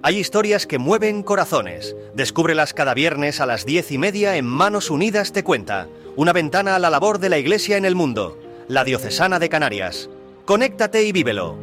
Hay historias que mueven corazones. Descúbrelas cada viernes a las 10:30 en Manos Unidas te cuenta. Una ventana a la labor de la Iglesia en el mundo. La Diocesana de Canarias. Conéctate y vívelo.